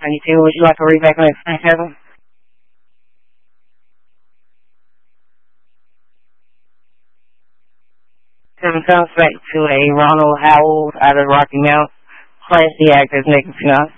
92. Would you like to read back on 27? 7 comes back to a Ronald Howell out of Rocky Mount. Class D actors, Nick Finas.